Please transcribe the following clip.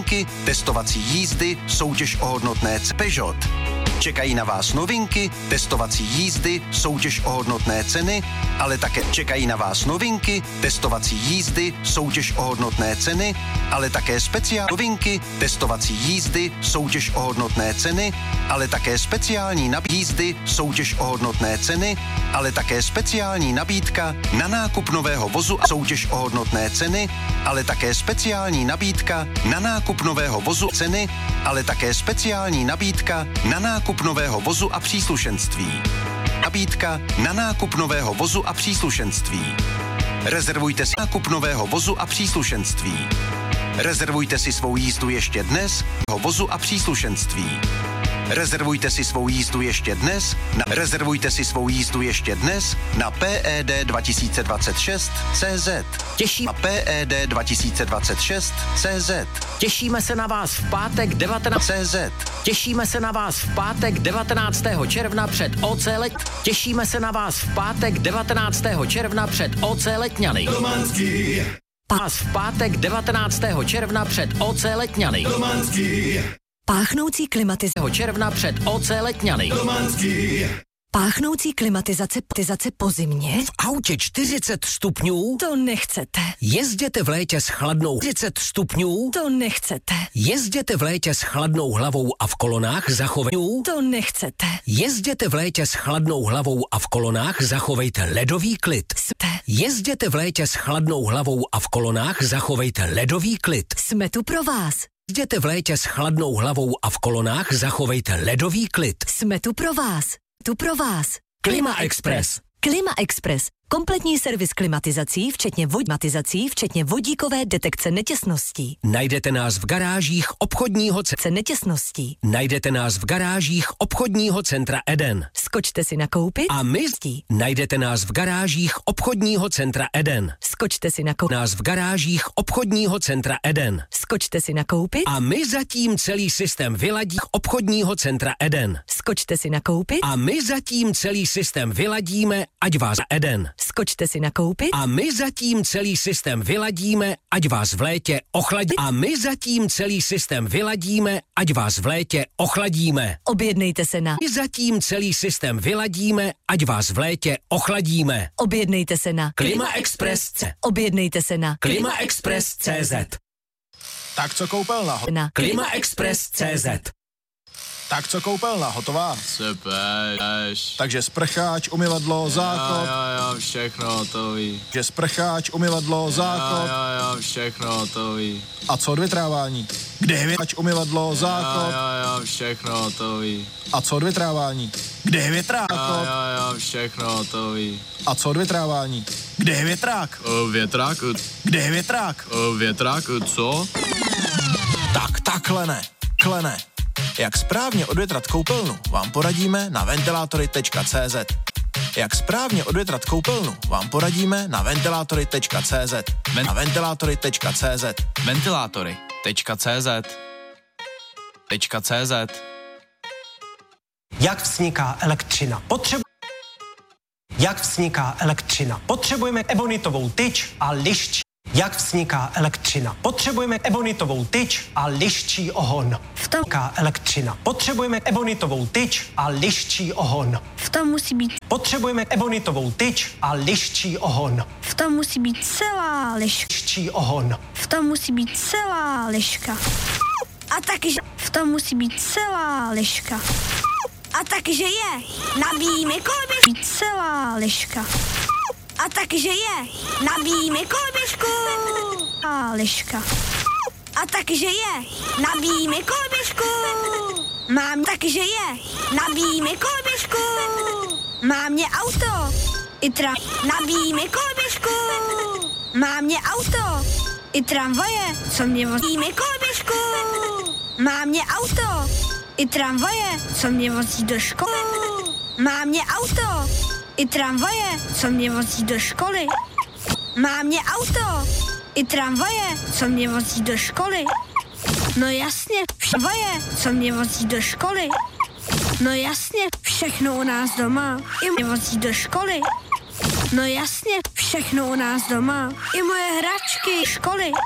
novinky, testovací jízdy, soutěž o hodnotné Peugeot. Čekají na vás novinky, testovací jízdy, soutěž o hodnotné ceny, ale také čekají na vás novinky, testovací jízdy, soutěž o hodnotné ceny, ale také speciální novinky, testovací jízdy, soutěž o hodnotné ceny, ale také speciální jízdy, soutěž o hodnotné ceny, ale také speciální nabídka na nákup nového vozu a soutěž o hodnotné ceny, ale také speciální nabídka na nákup nového vozu ceny, ale také speciální nabídka na nákup nového vozu a příslušenství. Nabídka na nákup nového vozu a příslušenství. Rezervujte si nákup nového vozu a příslušenství. Rezervujte si svou jízdu ještě dnes, vozu a příslušenství. Rezervujte si svou jízdu ještě dnes na PED 2026 CZ. Těšíme PED 2026 CZ. Těšíme se na vás v pátek 19. CZ. Těšíme se na vás v pátek 19. června před OC Těšíme se na vás v pátek 19. června před OC Letňany. Romanský. Vás v pátek 19. června před OC Letňany. Romanský. Páchnoucí klimatizace června před OC Letňany. Romanský. Páchnoucí klimatizace po zimě? V autě 40 stupňů? To nechcete. Jezděte v létě s chladnou 40 stupňů? To nechcete. Jezděte v létě s chladnou hlavou a v kolonách zachovejte. To nechcete. Jezděte v létě s chladnou hlavou a v kolonách zachovejte ledový klid. Jezděte v létě s chladnou hlavou a v kolonách zachovejte ledový klid. Jsme tu pro vás. Jezděte v létě s chladnou hlavou a v kolonách zachovejte ledový klid. Jsme tu pro vás. Tu pro vás. Klima Express. Klima Express. Kompletní servis včetně vodíkové detekce netěsností. Najdete nás v garážích obchodního netěsností. Najdete nás v garážích obchodního centra Eden. Skočte si nakoupit. A my najdete nás v garážích obchodního centra Eden. Skočte si nakoupit. Nás v garážích obchodního centra Eden. Skočte si nakoupit. A my zatím celý systém vyladí obchodního centra Eden. Skočte si nakoupit. A my zatím celý systém vyladíme, ať vás Eden. Skočte si nakoupit. A my zatím celý systém vyladíme, ať vás v létě ochladí. A my zatím celý systém vyladíme, ať vás v létě ochladíme. Objednejte se na. My zatím celý systém vyladíme, ať vás v létě ochladíme. Objednejte se na. Klima Express. Objednejte se na. Klima Express CZ. Tak co koupelna? Na. Klima Express CZ. Tak co koupelna, hotová? Sepeš. Takže sprcháč, umyvadlo, záchod. Jo, všechno hotový. Takže sprcháč, umyvadlo, záchod. Jo, všechno hotový. A co odvětrávání? Kde je větrač, umyvadlo, záchod? Jo, všechno hotový. A co odvětrávání? Kde je větrák? Jo, všechno hotový. A co odvětrávání? Kde je větrák? Větrák? Kde je větrák? Větrák, co? Tak takhle ne. Klene. Jak správně odvětrat koupelnu, vám poradíme na ventilátory.cz. Jak správně odvětrat koupelnu, vám poradíme na ventilátory.cz. Na ventilátory.cz. Ventilátory.cz. Jak vzniká elektřina? Potřebujeme ebonitovou tyč a lišť. Jak vzniká elektřina? Potřebujeme ebonitovou tyč a liščí ohon. V tom vzniká elektřina. Potřebujeme ebonitovou tyč a liščí ohon. V tom musí být. Potřebujeme ebonitovou tyč a liščí ohon. V tom musí být celá liška. Liščí ohon. V tom musí být celá liška. A takže v tom musí být celá liška. A takže je. Nabíjíme kolběžku. Celá liška. A takže je. Nabíjíme kolběžku. A liška. A takže je. Nabíjíme kolběžku. Mám takže je. Nabíjíme kolběžku. Má mě auto. I nabíjíme kolběžku. Má mě auto. I tramvaje, co mě vozíme kolběžku. Má mě auto. I tramvaje, co mě vozí do školy. Má mě auto. I tramvaje, co mě vozí do školy. Má mě auto. I tramvaje, co mě vozí do školy. No jasně, tramvaje, co mě vozí do školy. No jasně, všechno u nás doma. I mě vozí do školy. No jasně, všechno u nás doma. I moje hračky školy.